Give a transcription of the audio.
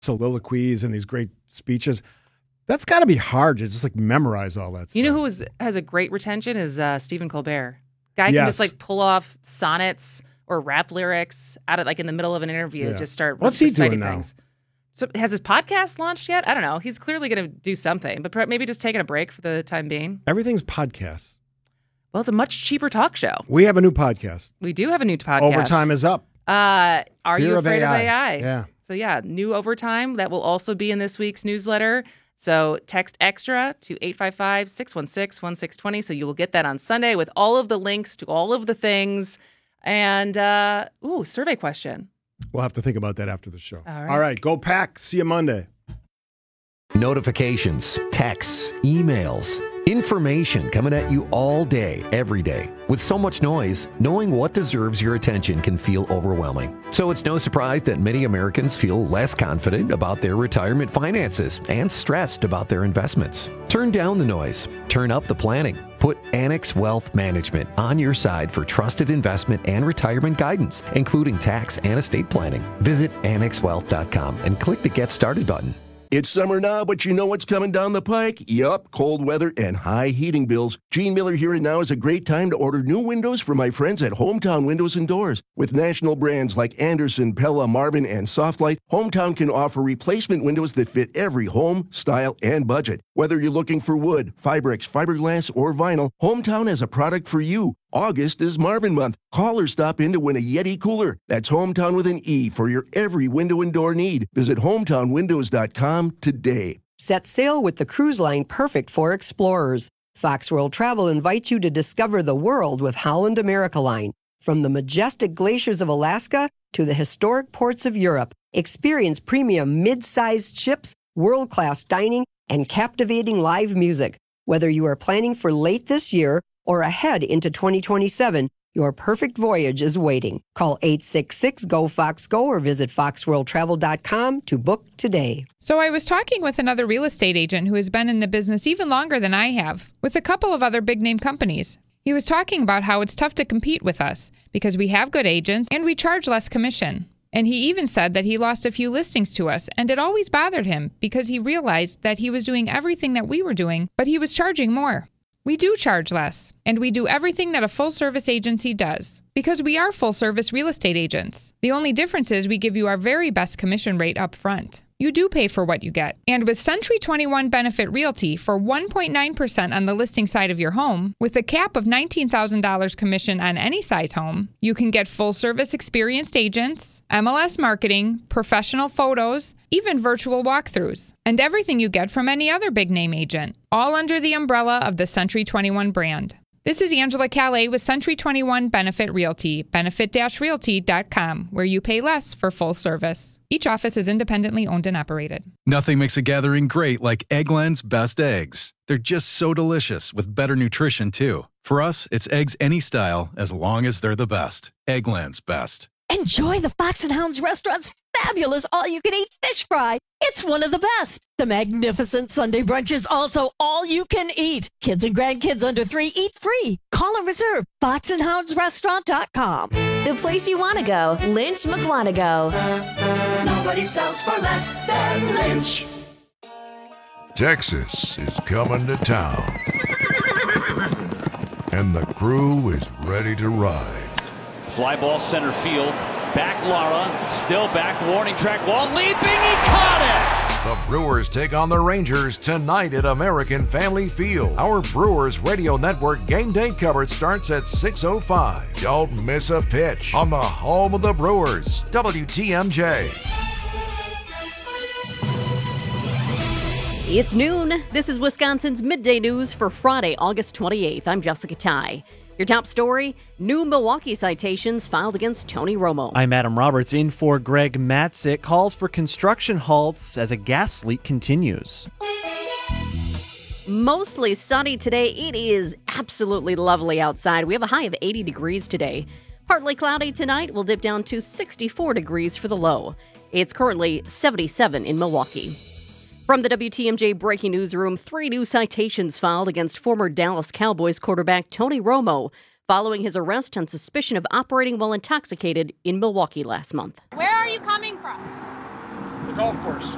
soliloquies and these great speeches. That's got to be hard to just like memorize all that stuff. You know who has a great retention is Stephen Colbert. Guy can just like pull off sonnets or rap lyrics out of like in the middle of an interview. Just start. What's he doing now? Things. So has his podcast launched yet? I don't know. He's clearly going to do something, but maybe just taking a break for the time being. Everything's podcasts. Well, it's a much cheaper talk show. We have a new podcast. We do have a new podcast. Overtime is up. Are you afraid of AI? Yeah. So new Overtime that will also be in this week's newsletter. So text extra to 855-616-1620. So you will get that on Sunday with all of the links to all of the things. And, survey question. We'll have to think about that after the show. All right. Go Pack. See you Monday. Notifications, texts, emails, information coming at you all day, every day. With so much noise, knowing what deserves your attention can feel overwhelming. So it's no surprise that many Americans feel less confident about their retirement finances and stressed about their investments. Turn down the noise. Turn up the planning. Put Annex Wealth Management on your side for trusted investment and retirement guidance, including tax and estate planning. Visit annexwealth.com and click the Get Started button. It's summer now, but you know what's coming down the pike? Yup, cold weather and high heating bills. Gene Miller here, and now is a great time to order new windows from my friends at Hometown Windows and Doors. With national brands like Anderson, Pella, Marvin, and Softlight, Hometown can offer replacement windows that fit every home, style, and budget. Whether you're looking for wood, Fibrex, fiberglass, or vinyl, Hometown has a product for you. August is Marvin month. Call or stop in to win a Yeti cooler. That's Hometown with an E for your every window and door need. Visit hometownwindows.com today. Set sail with the cruise line perfect for explorers. Fox World Travel invites you to discover the world with Holland America Line. From the majestic glaciers of Alaska to the historic ports of Europe, experience premium mid-sized ships, world-class dining, and captivating live music. Whether you are planning for late this year or ahead into 2027, your perfect voyage is waiting. Call 866-GO-FOX-GO or visit foxworldtravel.com to book today. So I was talking with another real estate agent who has been in the business even longer than I have, with a couple of other big-name companies. He was talking about how it's tough to compete with us because we have good agents and we charge less commission. And he even said that he lost a few listings to us, and it always bothered him because he realized that he was doing everything that we were doing, but he was charging more. We do charge less, and we do everything that a full-service agency does, because we are full-service real estate agents. The only difference is we give you our very best commission rate up front. You do pay for what you get. And with Century 21 Benefit Realty for 1.9% on the listing side of your home, with a cap of $19,000 commission on any size home, you can get full-service experienced agents, MLS marketing, professional photos, even virtual walkthroughs, and everything you get from any other big-name agent, all under the umbrella of the Century 21 brand. This is Angela Calais with Century 21 Benefit Realty, benefit-realty.com, where you pay less for full service. Each office is independently owned and operated. Nothing makes a gathering great like Eggland's Best Eggs. They're just so delicious with better nutrition, too. For us, it's eggs any style as long as they're the best. Eggland's Best. Enjoy the Fox and Hounds restaurant's fabulous all-you-can-eat fish fry. It's one of the best. The magnificent Sunday brunch is also all-you-can-eat. Kids and grandkids under 3 eat free. Call and reserve foxandhoundsrestaurant.com. The place you want to go, Lynch McWanago. Nobody sells for less than Lynch. Texas is coming to town. And the crew is ready to ride. Fly ball center field. Back Lara. Still back. Warning track wall. Leaping. He caught it. The Brewers take on the Rangers tonight at American Family Field. Our Brewers Radio Network game day coverage starts at 6:05. Don't miss a pitch on the home of the Brewers. WTMJ. It's noon. This is Wisconsin's Midday News for Friday, August 28th. I'm Jessica Ty. Your top story, new Milwaukee citations filed against Tony Romo. I'm Adam Roberts in for Greg Matzik. Calls for construction halts as a gas leak continues. Mostly sunny today. It is absolutely lovely outside. We have a high of 80 degrees today. Partly cloudy tonight. We'll dip down to 64 degrees for the low. It's currently 77 in Milwaukee. From the WTMJ Breaking Newsroom, 3 new citations filed against former Dallas Cowboys quarterback Tony Romo following his arrest on suspicion of operating while intoxicated in Milwaukee last month. Where are you coming from? The golf course.